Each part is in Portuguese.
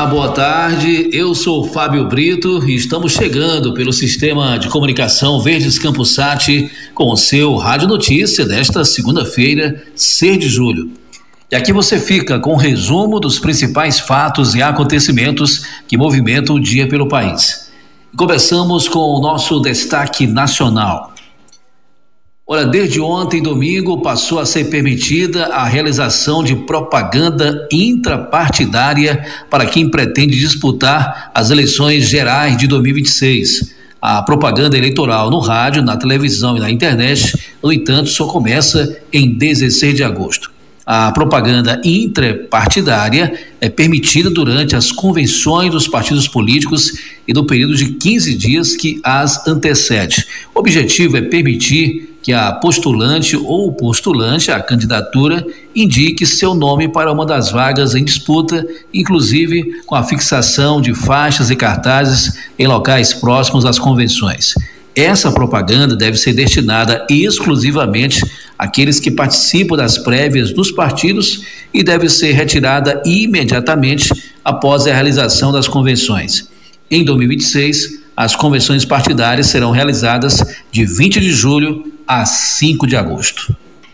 Olá, boa tarde. Eu sou o Fábio Brito e estamos chegando pelo sistema de comunicação Verdes Campusat com o seu Rádio Notícia desta segunda-feira, 6 de julho. E aqui você fica com um resumo dos principais fatos e acontecimentos que movimentam o dia pelo país. E começamos com o nosso destaque nacional. Olha, desde ontem, domingo, passou a ser permitida a realização de propaganda intrapartidária para quem pretende disputar as eleições gerais de 2026. A propaganda eleitoral no rádio, na televisão e na internet, no entanto, só começa em 16 de agosto. A propaganda intrapartidária é permitida durante as convenções dos partidos políticos e no período de 15 dias que as antecede. O objetivo é permitir que a postulante ou postulante à candidatura indique seu nome para uma das vagas em disputa, inclusive com a fixação de faixas e cartazes em locais próximos às convenções. Essa propaganda deve ser destinada exclusivamente àqueles que participam das prévias dos partidos e deve ser retirada imediatamente após a realização das convenções. Em 2026, as convenções partidárias serão realizadas de 20 de julho a 5 de agosto.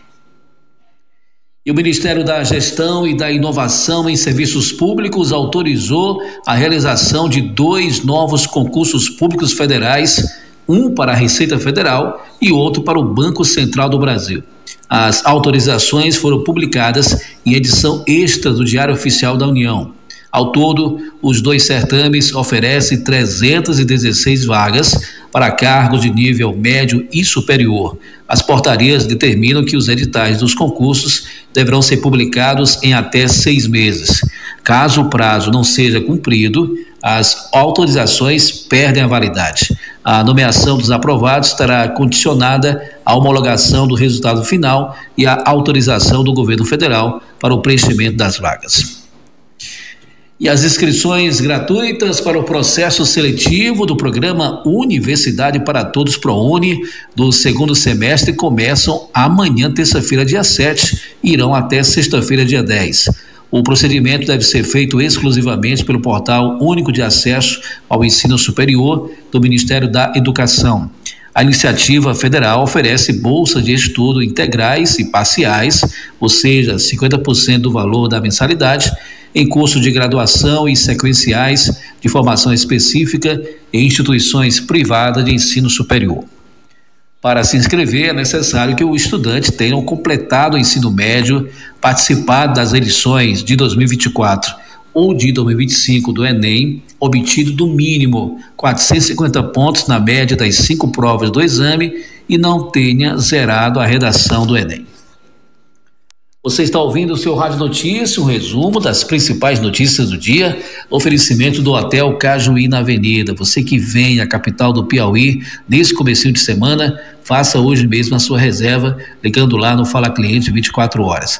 E o Ministério da Gestão e da Inovação em Serviços Públicos autorizou a realização de 2 novos concursos públicos federais, um para a Receita Federal e outro para o Banco Central do Brasil. As autorizações foram publicadas em edição extra do Diário Oficial da União. Ao todo, os 2 certames oferecem 316 vagas para cargos de nível médio e superior. As portarias determinam que os editais dos concursos deverão ser publicados em até 6 meses. Caso o prazo não seja cumprido, as autorizações perdem a validade. A nomeação dos aprovados estará condicionada à homologação do resultado final e à autorização do governo federal para o preenchimento das vagas. E as inscrições gratuitas para o processo seletivo do programa Universidade para Todos ProUni do segundo semestre começam amanhã, terça-feira, dia 7, e irão até sexta-feira, dia 10. O procedimento deve ser feito exclusivamente pelo Portal Único de Acesso ao Ensino Superior do Ministério da Educação. A iniciativa federal oferece bolsas de estudo integrais e parciais, ou seja, 50% do valor da mensalidade, em cursos de graduação e sequenciais de formação específica em instituições privadas de ensino superior. Para se inscrever, é necessário que o estudante tenha completado o ensino médio, participado das eleições de 2024 ou de 2025 do Enem, obtido no mínimo 450 pontos na média das 5 provas do exame e não tenha zerado a redação do Enem. Você está ouvindo o seu Rádio Notícia, um resumo das principais notícias do dia, oferecimento do Hotel Cajuí na Avenida. Você que vem à capital do Piauí nesse comecinho de semana, faça hoje mesmo a sua reserva, ligando lá no Fala Cliente 24 horas,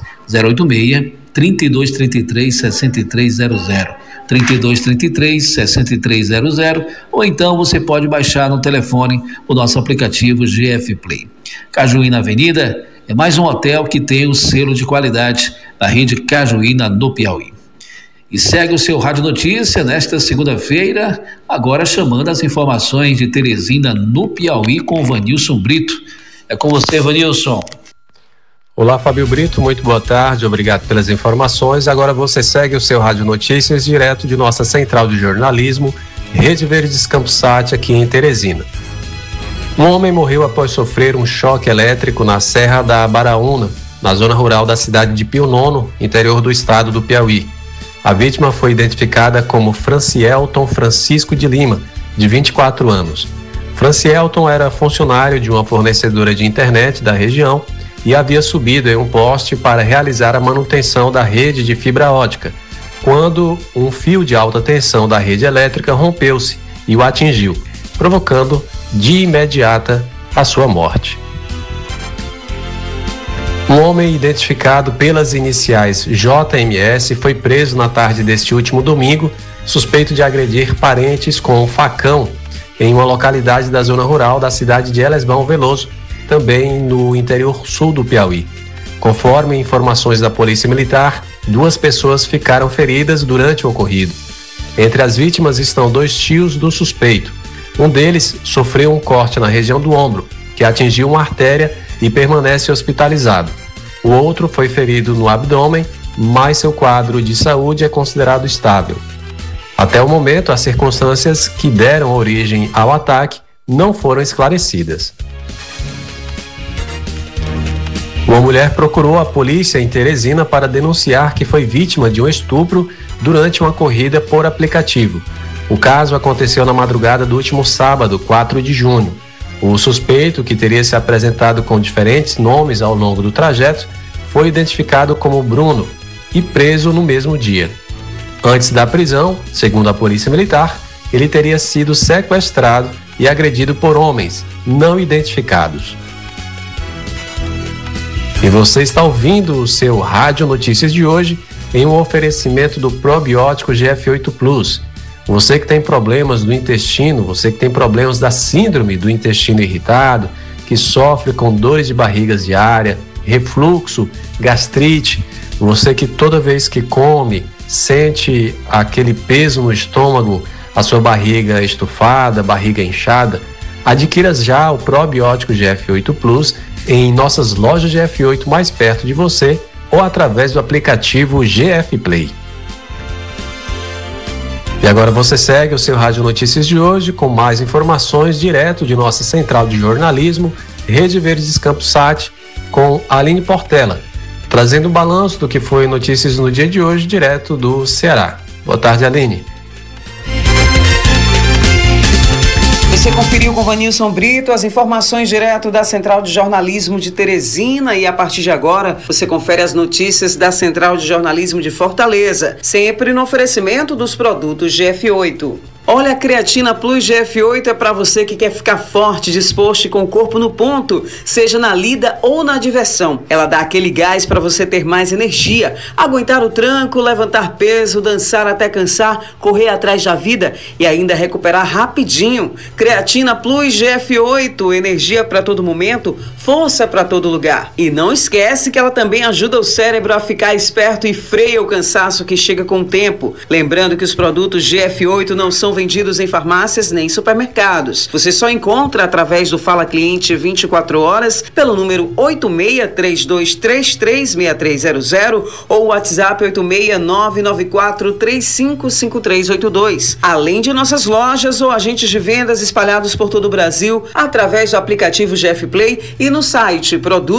086-3233-6300, 3233-6300, ou então você pode baixar no telefone o nosso aplicativo GF Play. Cajuí na Avenida é mais um hotel que tem o selo de qualidade da rede Cajuína no Piauí. E segue o seu Rádio Notícia nesta segunda-feira, agora chamando as informações de Teresina no Piauí com o Vanilson Brito. É com você, Vanilson. Olá, Fábio Brito, muito boa tarde, obrigado pelas informações. Agora você segue o seu Rádio Notícias direto de nossa central de jornalismo, Rede Verdes Campusat, aqui em Teresina. Um homem morreu após sofrer um choque elétrico na Serra da Abaraúna, na zona rural da cidade de Pio Nono, interior do estado do Piauí. A vítima foi identificada como Francielton Francisco de Lima, de 24 anos. Francielton era funcionário de uma fornecedora de internet da região e havia subido em um poste para realizar a manutenção da rede de fibra ótica, quando um fio de alta tensão da rede elétrica rompeu-se e o atingiu, provocando de imediata a sua morte. Um homem identificado pelas iniciais JMS foi preso na tarde deste último domingo, suspeito de agredir parentes com um facão em uma localidade da zona rural da cidade de Elesbão Veloso, também no interior sul do Piauí. Conforme informações da Polícia Militar, 2 pessoas ficaram feridas durante o ocorrido. Entre as vítimas estão 2 tios do suspeito. Um deles sofreu um corte na região do ombro, que atingiu uma artéria e permanece hospitalizado. O outro foi ferido no abdômen, mas seu quadro de saúde é considerado estável. Até o momento, as circunstâncias que deram origem ao ataque não foram esclarecidas. Uma mulher procurou a polícia em Teresina para denunciar que foi vítima de um estupro durante uma corrida por aplicativo. O caso aconteceu na madrugada do último sábado, 4 de junho. O suspeito, que teria se apresentado com diferentes nomes ao longo do trajeto, foi identificado como Bruno e preso no mesmo dia. Antes da prisão, segundo a Polícia Militar, ele teria sido sequestrado e agredido por homens não identificados. E você está ouvindo o seu Rádio Notícias de hoje em um oferecimento do probiótico GF8 Plus. Você que tem problemas do intestino, você que tem problemas da síndrome do intestino irritado, que sofre com dores de barriga diária, refluxo, gastrite, você que toda vez que come sente aquele peso no estômago, a sua barriga estufada, barriga inchada, adquira já o probiótico GF8 Plus em nossas lojas GF8 mais perto de você ou através do aplicativo GF Play. E agora você segue o seu Rádio Notícias de hoje com mais informações direto de nossa central de jornalismo, Rede Verdes Campos Sat, com Aline Portela, trazendo um balanço do que foi notícias no dia de hoje, direto do Ceará. Boa tarde, Aline. Você conferiu com Vanilson Brito as informações direto da Central de Jornalismo de Teresina e a partir de agora você confere as notícias da Central de Jornalismo de Fortaleza, sempre no oferecimento dos produtos GF8. Olha, a Creatina Plus GF8 é para você que quer ficar forte, disposto e com o corpo no ponto, seja na lida ou na diversão. Ela dá aquele gás para você ter mais energia, aguentar o tranco, levantar peso, dançar até cansar, correr atrás da vida e ainda recuperar rapidinho. Creatina Plus GF8, energia para todo momento, força para todo lugar. E não esquece que ela também ajuda o cérebro a ficar esperto e freia o cansaço que chega com o tempo. Lembrando que os produtos GF8 não são vendidos em farmácias nem supermercados. Você só encontra através do Fala Cliente 24 horas pelo número 8632336300 ou o WhatsApp 86994355382. Além de nossas lojas ou agentes de vendas espalhados por todo o Brasil através do aplicativo GF Play e no site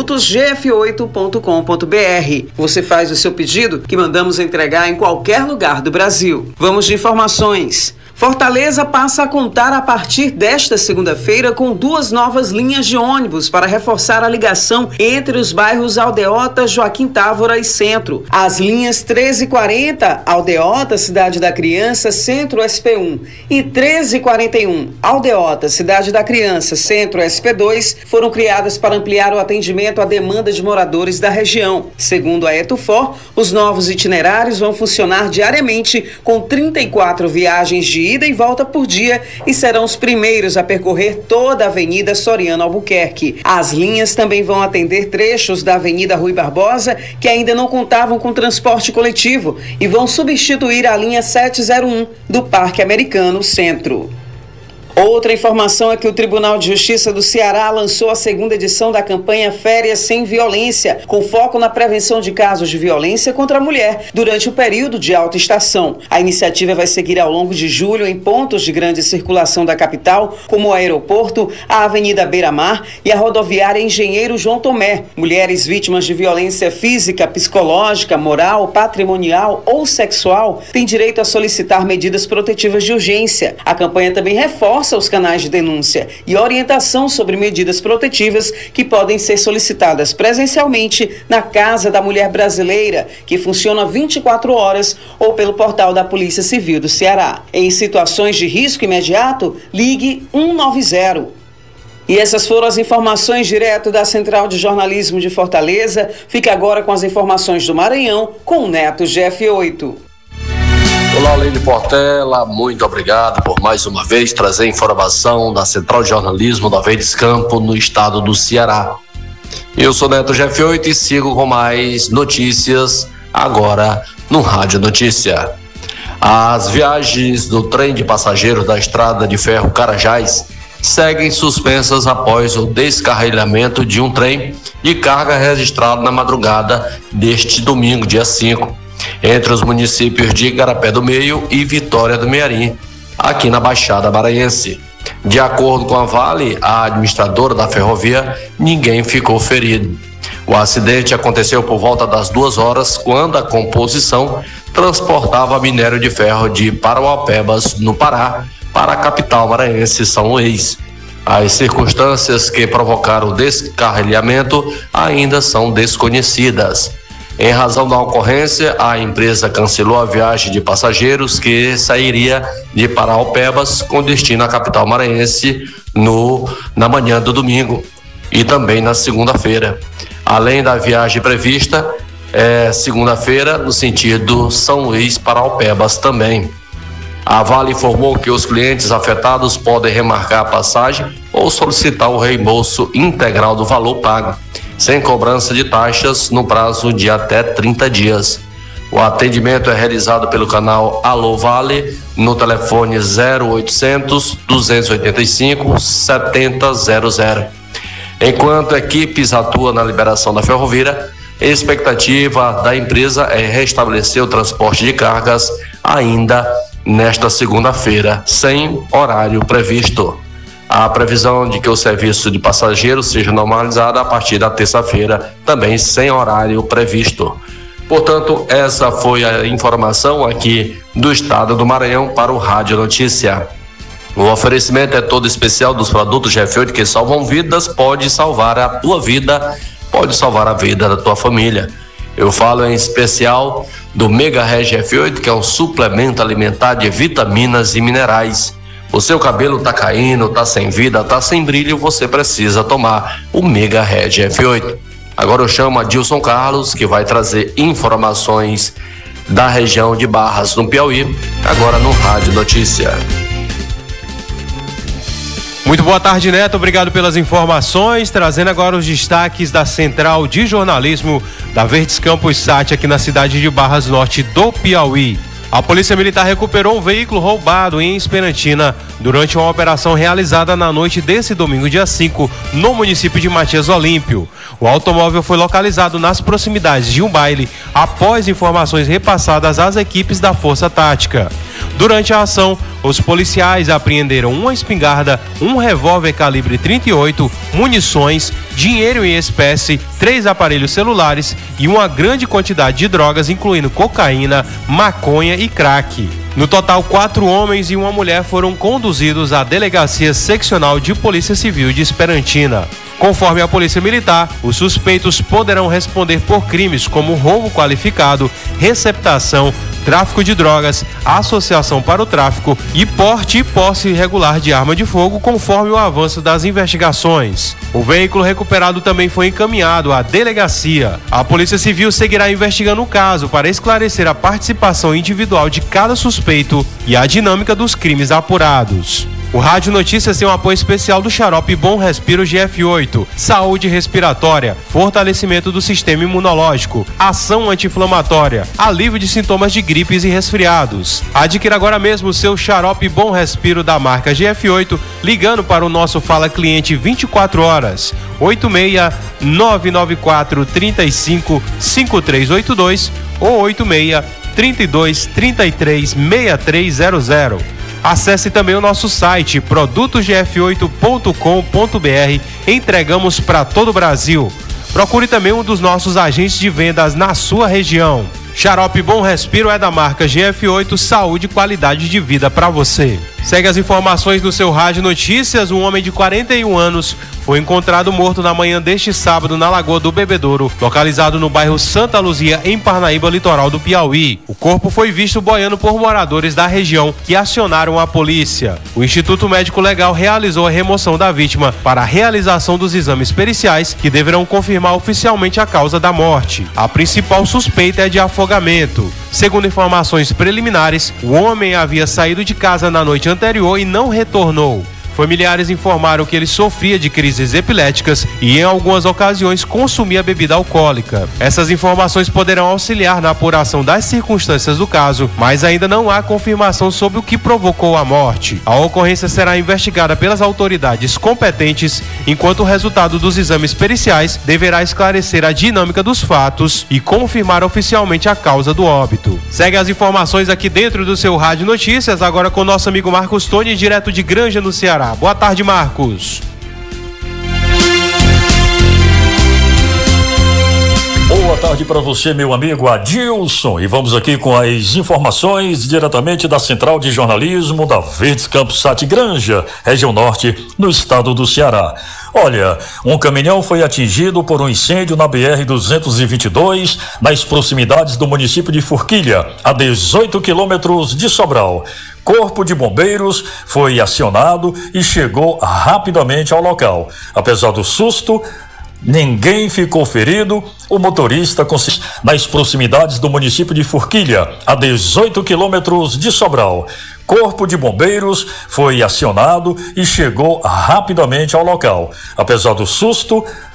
produtosgf8.com.br. Você faz o seu pedido que mandamos entregar em qualquer lugar do Brasil. Vamos de informações. Fortaleza passa a contar a partir desta segunda-feira com 2 novas linhas de ônibus para reforçar a ligação entre os bairros Aldeota, Joaquim Távora e Centro. As linhas 1340, Aldeota, Cidade da Criança, Centro SP1 e 1341, Aldeota, Cidade da Criança, Centro SP2, foram criadas para ampliar o atendimento à demanda de moradores da região. Segundo a Etufor, os novos itinerários vão funcionar diariamente com 34 viagens de ida e volta por dia e serão os primeiros a percorrer toda a Avenida Soriano Albuquerque. As linhas também vão atender trechos da Avenida Rui Barbosa que ainda não contavam com transporte coletivo e vão substituir a linha 701 do Parque Americano Centro. Outra informação é que o Tribunal de Justiça do Ceará lançou a segunda edição da campanha Férias Sem Violência, com foco na prevenção de casos de violência contra a mulher durante o período de alta estação. A iniciativa vai seguir ao longo de julho em pontos de grande circulação da capital, como o aeroporto, a Avenida Beira-Mar e a rodoviária Engenheiro João Tomé. Mulheres vítimas de violência física, psicológica, moral, patrimonial ou sexual têm direito a solicitar medidas protetivas de urgência. A campanha também reforça os canais de denúncia e orientação sobre medidas protetivas que podem ser solicitadas presencialmente na Casa da Mulher Brasileira, que funciona 24 horas, ou pelo portal da Polícia Civil do Ceará. Em situações de risco imediato, ligue 190. E essas foram as informações direto da Central de Jornalismo de Fortaleza. Fique agora com as informações do Maranhão com o Neto GF8. Olá, Aline Portela, muito obrigado por mais uma vez trazer informação da Central de Jornalismo da Verdes Campos no estado do Ceará. Eu sou Neto GF8 e sigo com mais notícias agora no Rádio Notícia. As viagens do trem de passageiros da estrada de ferro Carajás seguem suspensas após o descarrilhamento de um trem de carga registrado na madrugada deste domingo, dia 5, entre os municípios de Igarapé do Meio e Vitória do Mearim, aqui na Baixada Maranhense. De acordo com a Vale, a administradora da ferrovia, ninguém ficou ferido. O acidente aconteceu por volta das 2 horas, quando a composição transportava minério de ferro de Parauapebas, no Pará, para a capital maranhense, São Luís. As circunstâncias que provocaram o descarrilhamento ainda são desconhecidas. Em razão da ocorrência, a empresa cancelou a viagem de passageiros que sairia de Parauapebas com destino à capital maranhense na manhã do domingo e também na segunda-feira. Além da viagem prevista, segunda-feira, no sentido São Luís Parauapebas também. A Vale informou que os clientes afetados podem remarcar a passagem ou solicitar o reembolso integral do valor pago, sem cobrança de taxas, no prazo de até 30 dias. O atendimento é realizado pelo canal Alô Vale, no telefone 0800 285 7000. Enquanto equipes atuam na liberação da ferrovia, a expectativa da empresa é restabelecer o transporte de cargas ainda nesta segunda-feira, sem horário previsto. A previsão de que o serviço de passageiros seja normalizado a partir da terça-feira, também sem horário previsto. Portanto, essa foi a informação aqui do estado do Maranhão para o Rádio Notícia. O oferecimento é todo especial dos produtos GF8 que salvam vidas, pode salvar a tua vida, pode salvar a vida da tua família. Eu falo em especial do Mega Reg F8, que é um suplemento alimentar de vitaminas e minerais. O seu cabelo tá caindo, tá sem vida, tá sem brilho, você precisa tomar o Mega Reg F8. Agora eu chamo a Dilson Carlos, que vai trazer informações da região de Barras, no Piauí, agora no Rádio Notícia. Muito boa tarde, Neto. Obrigado pelas informações. Trazendo agora os destaques da Central de Jornalismo da Verdes Campos SAT aqui na cidade de Barras Norte do Piauí. A Polícia Militar recuperou um veículo roubado em Esperantina durante uma operação realizada na noite desse domingo, dia 5, no município de Matias Olímpio. O automóvel foi localizado nas proximidades de um baile após informações repassadas às equipes da Força Tática. Durante a ação, os policiais apreenderam uma espingarda, um revólver calibre 38, munições, dinheiro em espécie, 3 aparelhos celulares e uma grande quantidade de drogas, incluindo cocaína, maconha e crack. No total, 4 homens e uma mulher foram conduzidos à Delegacia Seccional de Polícia Civil de Esperantina. Conforme a Polícia Militar, os suspeitos poderão responder por crimes como roubo qualificado, receptação, tráfico de drogas, associação para o tráfico e porte e posse irregular de arma de fogo, conforme o avanço das investigações. O veículo recuperado também foi encaminhado à delegacia. A Polícia Civil seguirá investigando o caso para esclarecer a participação individual de cada suspeito e a dinâmica dos crimes apurados. O Rádio Notícias tem um apoio especial do Xarope Bom Respiro GF8, saúde respiratória, fortalecimento do sistema imunológico, ação anti-inflamatória, alívio de sintomas de gripes e resfriados. Adquira agora mesmo o seu Xarope Bom Respiro da marca GF8, ligando para o nosso Fala Cliente 24 horas, 86-994-35-5382 ou 86-32-33-6300. Acesse também o nosso site produtosgf8.com.br. Entregamos para todo o Brasil. Procure também um dos nossos agentes de vendas na sua região. Xarope Bom Respiro é da marca GF8, saúde e qualidade de vida para você. Segue as informações no seu Rádio Notícias. Um homem de 41 anos foi encontrado morto na manhã deste sábado na Lagoa do Bebedouro, localizado no bairro Santa Luzia, em Parnaíba, litoral do Piauí. O corpo foi visto boiando por moradores da região que acionaram a polícia. O Instituto Médico Legal realizou a remoção da vítima para a realização dos exames periciais que deverão confirmar oficialmente a causa da morte. A principal suspeita é de afogamento. Segundo informações preliminares, o homem havia saído de casa na noite anterior e não retornou. Familiares informaram que ele sofria de crises epiléticas e, em algumas ocasiões, consumia bebida alcoólica. Essas informações poderão auxiliar na apuração das circunstâncias do caso, mas ainda não há confirmação sobre o que provocou a morte. A ocorrência será investigada pelas autoridades competentes, enquanto o resultado dos exames periciais deverá esclarecer a dinâmica dos fatos e confirmar oficialmente a causa do óbito. Segue as informações aqui dentro do seu Rádio Notícias, agora com o nosso amigo Marcos Tony, direto de Granja, no Ceará. Boa tarde, Marcos. Boa tarde para você, meu amigo Adilson, e vamos aqui com as informações diretamente da Central de Jornalismo da Verdes Campos Sat Granja, região norte, no estado do Ceará. Olha, um caminhão foi atingido por um incêndio na BR-222, nas proximidades do município de Forquilha, a 18 quilômetros de Sobral. Corpo de bombeiros foi acionado e chegou rapidamente ao local. Apesar do susto, ninguém ficou ferido. O motorista nas proximidades do município de Forquilha, a 18 quilômetros de Sobral. Corpo de bombeiros foi acionado e chegou rapidamente ao local. Apesar do susto,